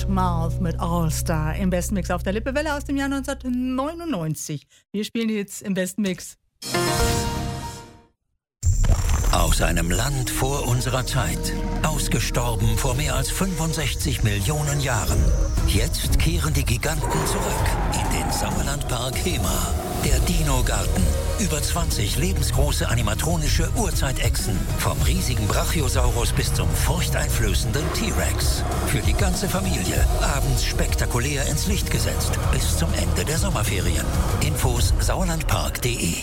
Mouth mit All-Star im besten Mix auf der Lippewelle aus dem Jahr 1999. Wir spielen jetzt im besten Mix. Aus einem Land vor unserer Zeit, ausgestorben vor mehr als 65 Millionen Jahren. Jetzt kehren die Giganten zurück in den Sauerlandpark Hemer. Der Dino-Garten. Über 20 lebensgroße animatronische Urzeitechsen. Vom riesigen Brachiosaurus bis zum furchteinflößenden T-Rex. Für die ganze Familie. Abends spektakulär ins Licht gesetzt. Bis zum Ende der Sommerferien. Infos sauerlandpark.de.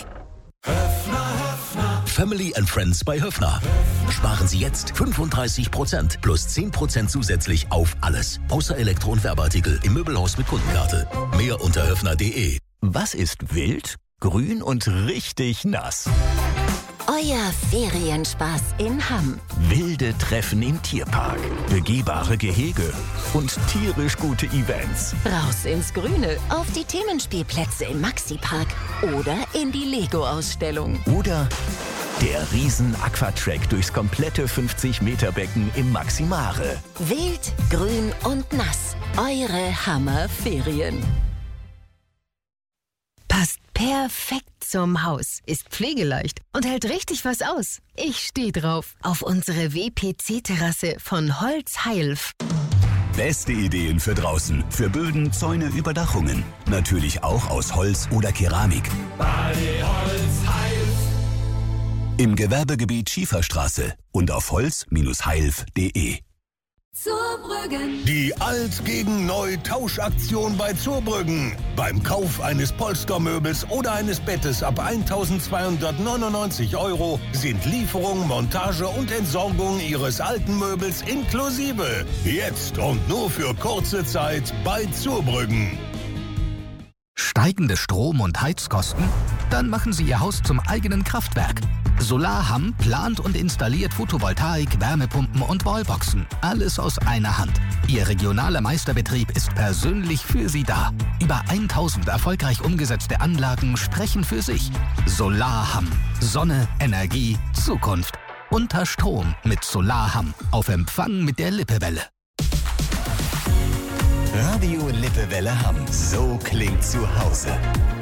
Family and Friends bei Höffner. Sparen Sie jetzt 35% plus 10% zusätzlich auf alles. Außer Elektro- und Werbeartikel im Möbelhaus mit Kundenkarte. Mehr unter höffner.de. Was ist wild, grün und richtig nass? Euer Ferienspaß in Hamm. Wilde Treffen im Tierpark, begehbare Gehege und tierisch gute Events. Raus ins Grüne, auf die Themenspielplätze im Maxi-Park oder in die Lego-Ausstellung. Oder der Riesen-Aquatrack durchs komplette 50-Meter-Becken im Maximare. Wild, grün und nass. Eure Hammer-Ferien. Passt perfekt zum Haus, ist pflegeleicht und hält richtig was aus. Ich stehe drauf auf unsere WPC-Terrasse von Holz Heilf. Beste Ideen für draußen, für Böden, Zäune, Überdachungen. Natürlich auch aus Holz oder Keramik. Bei Holz Heilf. Im Gewerbegebiet Schieferstraße und auf holz-heilf.de. Zurbrüggen. Die Alt gegen Neu Tauschaktion bei Zurbrüggen. Beim Kauf eines Polstermöbels oder eines Bettes ab 1.299 € sind Lieferung, Montage und Entsorgung Ihres alten Möbels inklusive. Jetzt und nur für kurze Zeit bei Zurbrüggen. Steigende Strom- und Heizkosten? Dann machen Sie Ihr Haus zum eigenen Kraftwerk. Solarham plant und installiert Photovoltaik, Wärmepumpen und Wallboxen. Alles aus einer Hand. Ihr regionaler Meisterbetrieb ist persönlich für Sie da. Über 1000 erfolgreich umgesetzte Anlagen sprechen für sich. Solarham. Sonne, Energie, Zukunft. Unter Strom mit Solarham. Auf Empfang mit der Lippewelle. Radio Lippewelle Hamm. So klingt zu Hause.